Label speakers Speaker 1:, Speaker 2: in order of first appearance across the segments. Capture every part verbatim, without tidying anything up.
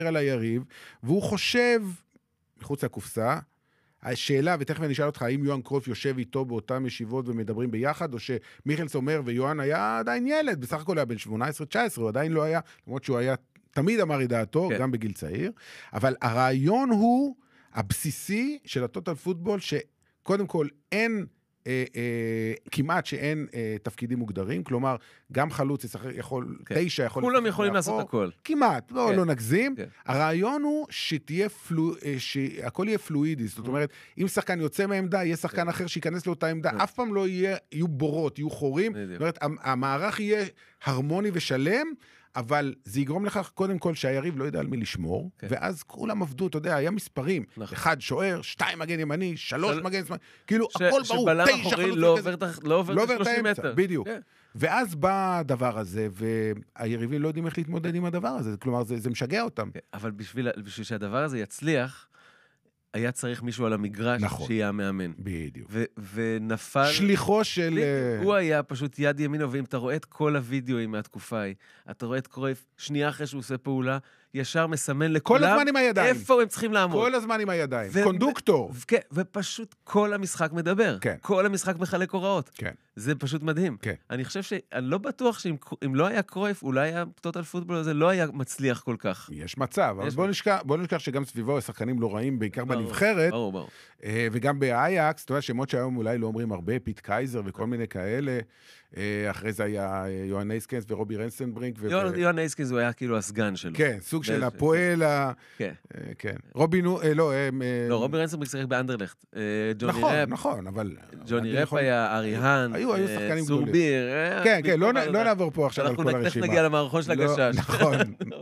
Speaker 1: על היריב, והוא חושב, מחוץ לקופסה, השאלה, ותכף אני אשאל אותך, האם יוהאן קרויף יושב איתו באותן ישיבות ומדברים ביחד, או שמיכלס אומר, ויוהאן היה עדיין ילד, בסך הכל היה בן שמונה עשרה תשע עשרה, הוא עדיין לא היה, למרות שהוא היה, תמיד אמר את דעתו, כן. גם בגיל צעיר, אבל הרעיון הוא הבסיסי של הטוטל פוטבול, שקודם כל אין, אה, אה, כמעט שאין אה, תפקידים מוגדרים, כלומר, גם חלוץ יכול, כן. תשע יכול...
Speaker 2: כולם יכולים לעשות הכל.
Speaker 1: כמעט, לא,
Speaker 2: כן.
Speaker 1: לא נגזים. כן.
Speaker 2: כן.
Speaker 1: הרעיון הוא שתהיה פלו, שהכל יהיה פלואידי, זאת אומרת, אם שחקן יוצא מהעמדה, יהיה שחקן אחר שיכנס לאותה עמדה, אף פעם לא יהיה, יהיו בורות, יהיו חורים, זאת אומרת, המערך יהיה הרמוני ושלם, אבל זה יגרום לכך קודם כל שהיריב לא יודע על מי לשמור, okay. ואז כולם עבדו, אתה יודע, היה מספרים, נכון. אחד שוער, שתיים מגן ימני, שלוש של... מגן שמאלי, כאילו ש... הכל ברור,
Speaker 2: תשע חלוץ לא עובר, לא עובר לא את שלושים מטר.
Speaker 1: בדיוק. Okay. ואז בא הדבר הזה, והיריבים לא יודעים איך להתמודד עם הדבר הזה, כלומר זה, זה משגע אותם. Okay.
Speaker 2: אבל בשביל, בשביל שהדבר הזה יצליח, היה צריך מישהו על המגרש נכון. שיהיה המאמן.
Speaker 1: בדיוק.
Speaker 2: ו- ונפל...
Speaker 1: שליחו של...
Speaker 2: הוא היה פשוט יד ימינו, ואם אתה רואה את כל הוידאוים מהתקופה ההיא, אתה רואה את קרויף, שנייה אחרי שהוא עושה פעולה, ישר מסמן לכולם...
Speaker 1: כל הזמן עם הידיים.
Speaker 2: איפה הם צריכים לעמוד.
Speaker 1: כל הזמן עם הידיים. ו- קונדוקטור.
Speaker 2: ו- כן, ופשוט כל המשחק מדבר.
Speaker 1: כן.
Speaker 2: כל המשחק מחלק הוראות.
Speaker 1: כן.
Speaker 2: זה פשוט מדהים.
Speaker 1: כן.
Speaker 2: אני חושב ש... אני לא בטוח שאם לא היה קרויף, אולי הטוטל פוטבול הזה לא היה מצליח כל כך.
Speaker 1: יש מצב. יש בוא נשכח, בוא נשכח שגם סביבו השחקנים לא רעים, בעיקר ברור, בנבחרת.
Speaker 2: ברור, ברור.
Speaker 1: וגם באייקס, אתה יודע, שמות שהיום אולי לא אומרים הרבה, פיט קייזר וכל מיני כאלה. אחרי זה היה יוהאן נייסקינס ורובי רנסנברינק.
Speaker 2: יוהאן נייסקינס הוא היה כאילו הסגן שלו.
Speaker 1: כן, סוג של הפועל ה... כן. רובי נו... לא,
Speaker 2: לא, רובי רנסנברנק שיחק באנדרלכט.
Speaker 1: נכון, נכון, אבל...
Speaker 2: ג'וני רפ היה, אריהן, סורביר.
Speaker 1: כן, כן, לא נעבור פה עכשיו על כל הרשימה.
Speaker 2: אנחנו תכף נגיע למערכון של הגשש.
Speaker 1: נכון.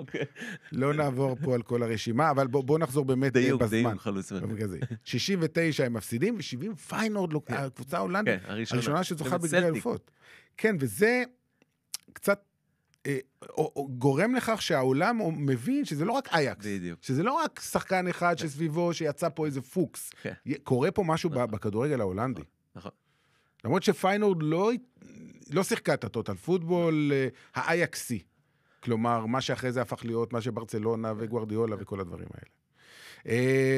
Speaker 1: לא נעבור פה על כל הרשימה, אבל בואו נחזור באמת בזמן. דיוק, דיוק,
Speaker 2: חלוץ.
Speaker 1: שישים ותשע הם מפסידים, ו-שבעים פיינורד, הקבוצה ההולנדית, הראשונה שזוכה בגביע האלופות. כן, וזה קצת גורם לכך שהעולם מבין שזה לא רק אייקס, שזה לא רק שחקן אחד שסביבו שיצא פה איזה פוקס. קורה פה משהו בכדורגל ההולנדי.
Speaker 2: נכון.
Speaker 1: למרות שפיינורד לא שיחקה את הטוטל פוטבול האייקסי. כלומר, מה שאחרי זה הפך להיות, מה שברצלונה וגוארדיולה וכל הדברים האלה.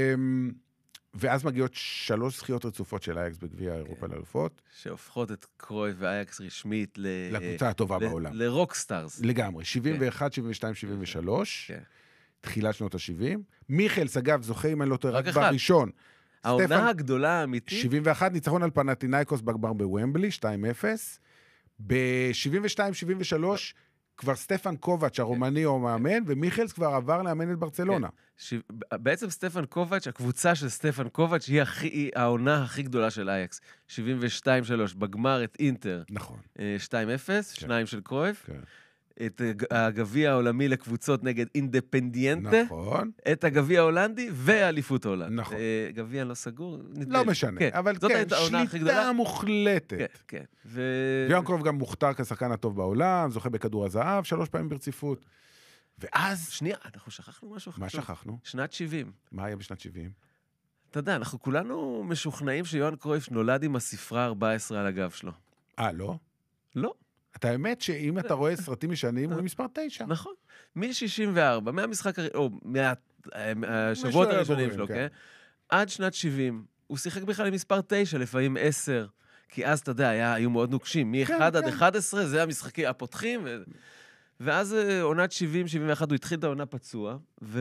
Speaker 1: ואז מגיעות שלוש זכיות רצופות של אייקס בגביע אירופה לאלופות.
Speaker 2: שהופכות את קרויף ואייקס רשמית
Speaker 1: לקבוצה הטובה בעולם.
Speaker 2: לרוקסטארס.
Speaker 1: לגמרי, שבעים ואחת, שבעים ושתיים, שבעים ושלוש. תחילת שנות ה-שבעים. מיכלס, אגב, זוכה אם אני לא טועה, רק בראשון.
Speaker 2: העונה הגדולה האמיתית.
Speaker 1: שבעים ואחת, ניצחון על פנתינייקוס בגמר בוומבלי, שתיים אפס. ב-שבעים ושתיים שבעים ושלוש, כבר סטפן קובץ' הרומני הוא מאמן, ומיכלס כבר עבר לאמן את ברצלונה.
Speaker 2: בעצם סטפן קובץ', הקבוצה של סטפן קובץ', היא העונה הכי גדולה של אייקס. שבעים ושתיים שלוש, בגמר את אינטר.
Speaker 1: נכון.
Speaker 2: שתיים אפס, שניים של קרויף. את הגביע העולמי לקבוצות נגד אינדפנדיאנטה.
Speaker 1: נכון.
Speaker 2: את הגביע ההולנדי והאליפות ההולנד.
Speaker 1: נכון.
Speaker 2: גביע לא סגור.
Speaker 1: לא משנה. אבל כן, שליטה מוחלטת.
Speaker 2: כן, כן.
Speaker 1: ויוהאן קרויף גם מוכתר כשחקן הטוב בעולם, זוכה בכדור הזהב, שלוש פעמים ברציפות. ואז...
Speaker 2: שנייה, אנחנו שכחנו משהו.
Speaker 1: מה שכחנו?
Speaker 2: שנת שבעים.
Speaker 1: מה היה בשנת שבעים?
Speaker 2: אתה יודע, אנחנו כולנו משוכנעים שיוהאן קרויף נולד עם הספרה ארבע עשרה על הגב שלו.
Speaker 1: אה, לא?
Speaker 2: לא.
Speaker 1: אתה האמת שאם אתה רואה סרטים ישנים, הוא מספר תשע.
Speaker 2: נכון. מ-שישים וארבע, מהמשחק, או מהשבועות הראשונים שלו, כן? עד שנת שבעים, הוא שיחק בכלל עם מספר תשע, לפעמים עשר, כי אז, אתה יודע, היו מאוד נוקשים. מ-אחד עד אחת עשרה, זה המשחקים הפותחים, ואז עונת שבעים שבעים ואחת, הוא התחיל את העונה פצוע,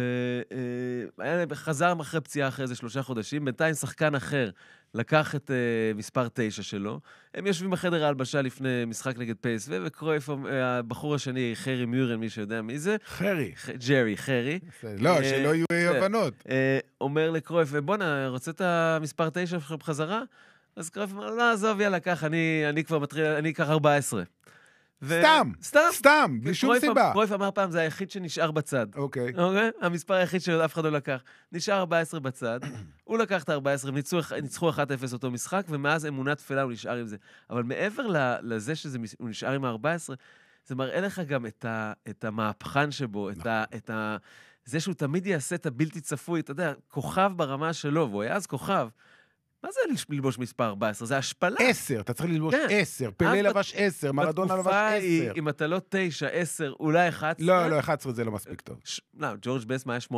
Speaker 2: וחזר אחרי פציעה אחרי איזה שלושה חודשים, בינתיים שחקן אחר לקח את uh, מספר תשע שלו, הם יושבים בחדר ההלבשה לפני משחק נגד פייס, וקרויף, הבחור השני, חרי מיורן, מי שיודע מי זה.
Speaker 1: חרי.
Speaker 2: ג'רי, חרי.
Speaker 1: לא, שלא יהיו הבנות.
Speaker 2: אומר לקרויף, בוא'נה, רוצה את המספר תשע בחזרה? אז קרויף אומר, לא, עזוב, יאללה, קח, אני כבר מתחיל, אני אקח ארבע עשרה.
Speaker 1: סתם, סתם, בלי שום סיבה.
Speaker 2: קרויף אמר פעם, זה היחיד שנשאר בצד.
Speaker 1: אוקיי.
Speaker 2: המספר היחיד שאף אחד לא לקח. נשאר ארבע עשרה בצד, הוא לקח את ה-ארבע עשרה, ניצחו אחת אפס אותו משחק, ומאז אמונה תפלה הוא נשאר עם זה. אבל מעבר לזה שהוא נשאר עם ה-ארבע עשרה, זה מראה לך גם את המהפכן שבו, את זה שהוא תמיד יעשה את הבלתי צפוי, אתה יודע, כוכב ברמה שלו, והוא היה אז כוכב, מה זה ללבוש מספר ארבע עשרה? זה השפלה.
Speaker 1: עשר, אתה צריך ללבוש עשר. פלה לבש עשר, מרדונה לבש עשר.
Speaker 2: אם אתה לא תשע, עשר, אולי אחת עשרה.
Speaker 1: לא, לא, אחת עשרה זה לא מספיק טוב.
Speaker 2: לא, ג'ורג' בסמה היה שמונה.